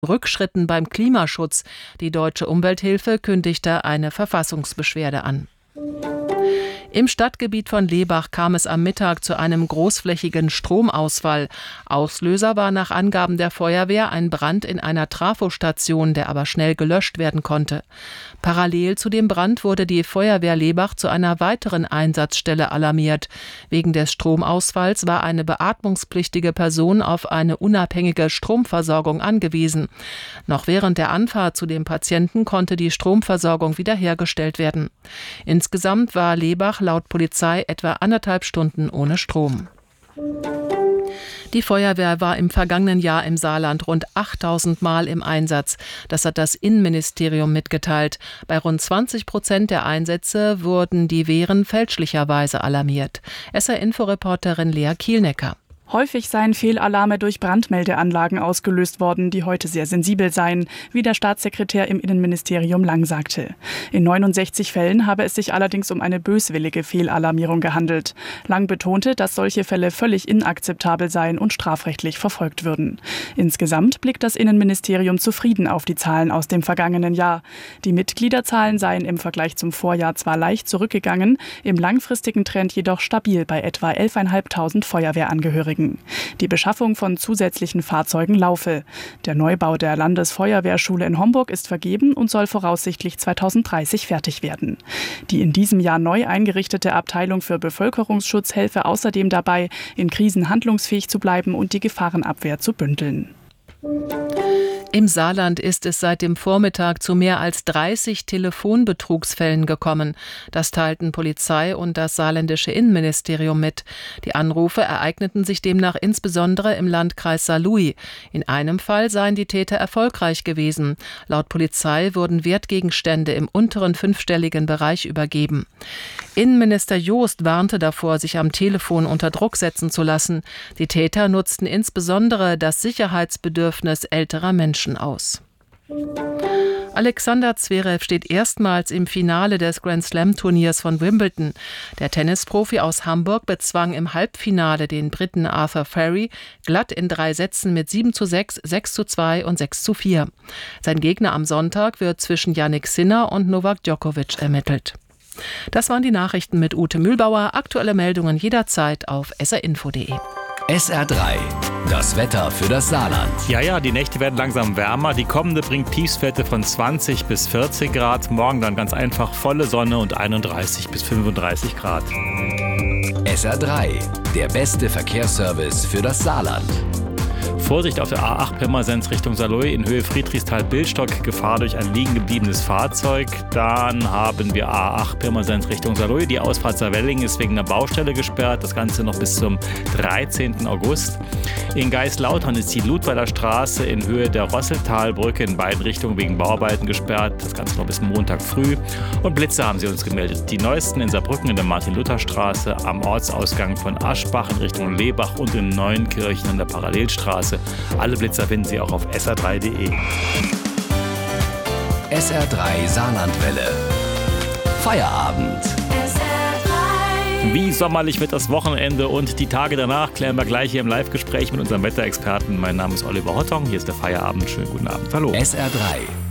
Rückschritten beim Klimaschutz. Die Deutsche Umwelthilfe kündigte eine Verfassungsbeschwerde an. Im Stadtgebiet von Lebach kam es am Mittag zu einem großflächigen Stromausfall. Auslöser war nach Angaben der Feuerwehr ein Brand in einer Trafostation, der aber schnell gelöscht werden konnte. Parallel zu dem Brand wurde die Feuerwehr Lebach zu einer weiteren Einsatzstelle alarmiert. Wegen des Stromausfalls war eine beatmungspflichtige Person auf eine unabhängige Stromversorgung angewiesen. Noch während der Anfahrt zu dem Patienten konnte die Stromversorgung wiederhergestellt werden. Insgesamt war Lebach laut Polizei etwa 1,5 Stunden ohne Strom. Die Feuerwehr war im vergangenen Jahr im Saarland rund 8000 Mal im Einsatz. Das hat das Innenministerium mitgeteilt. Bei rund 20% der Einsätze wurden die Wehren fälschlicherweise alarmiert. SR-Info-Reporterin Lea Kielnecker. Häufig seien Fehlalarme durch Brandmeldeanlagen ausgelöst worden, die heute sehr sensibel seien, wie der Staatssekretär im Innenministerium Lang sagte. In 69 Fällen habe es sich allerdings um eine böswillige Fehlalarmierung gehandelt. Lang betonte, dass solche Fälle völlig inakzeptabel seien und strafrechtlich verfolgt würden. Insgesamt blickt das Innenministerium zufrieden auf die Zahlen aus dem vergangenen Jahr. Die Mitgliederzahlen seien im Vergleich zum Vorjahr zwar leicht zurückgegangen, im langfristigen Trend jedoch stabil bei etwa 11.500 Feuerwehrangehörigen. Die Beschaffung von zusätzlichen Fahrzeugen laufe. Der Neubau der Landesfeuerwehrschule in Homburg ist vergeben und soll voraussichtlich 2030 fertig werden. Die in diesem Jahr neu eingerichtete Abteilung für Bevölkerungsschutz helfe außerdem dabei, in Krisen handlungsfähig zu bleiben und die Gefahrenabwehr zu bündeln. Im Saarland ist es seit dem Vormittag zu mehr als 30 Telefonbetrugsfällen gekommen. Das teilten Polizei und das saarländische Innenministerium mit. Die Anrufe ereigneten sich demnach insbesondere im Landkreis Saarlouis. In einem Fall seien die Täter erfolgreich gewesen. Laut Polizei wurden Wertgegenstände im unteren fünfstelligen Bereich übergeben. Innenminister Joost warnte davor, sich am Telefon unter Druck setzen zu lassen. Die Täter nutzten insbesondere das Sicherheitsbedürfnis älterer Menschen aus. Alexander Zverev steht erstmals im Finale des Grand-Slam-Turniers von Wimbledon. Der Tennisprofi aus Hamburg bezwang im Halbfinale den Briten Arthur Ferry glatt in 3 Sätzen mit 7:6, 6:2 und 6:4. Sein Gegner am Sonntag wird zwischen Jannik Sinner und Novak Djokovic ermittelt. Das waren die Nachrichten mit Ute Mühlbauer. Aktuelle Meldungen jederzeit auf srinfo.de. SR3, das Wetter für das Saarland. Ja, die Nächte werden langsam wärmer. Die kommende bringt Tiefstwerte von 20 bis 40 Grad. Morgen dann ganz einfach volle Sonne und 31 bis 35 Grad. SR3, der beste Verkehrsservice für das Saarland. Vorsicht auf der A8 Pirmasens Richtung Saarlouis in Höhe Friedrichsthal-Billstock, Gefahr durch ein liegen gebliebenes Fahrzeug. Dann haben wir A8 Pirmasens Richtung Saarlouis. Die Ausfahrt Saarwelling ist wegen einer Baustelle gesperrt. Das Ganze noch bis zum 13. August. In Geislautern ist die Ludweiler Straße in Höhe der Rosseltalbrücke in beiden Richtungen wegen Bauarbeiten gesperrt. Das Ganze noch bis Montag früh. Und Blitze haben sie uns gemeldet. Die neuesten in Saarbrücken in der Martin-Luther-Straße, am Ortsausgang von Aschbach in Richtung Lebach und in Neuenkirchen an der Parallelstraße. Alle Blitzer finden Sie auch auf sr3.de. SR3 Saarlandwelle. Feierabend. Wie sommerlich wird das Wochenende und die Tage danach klären wir gleich hier im Live-Gespräch mit unserem Wetterexperten. Mein Name ist Oliver Hotton, hier ist der Feierabend. Schönen guten Abend. Hallo. SR3.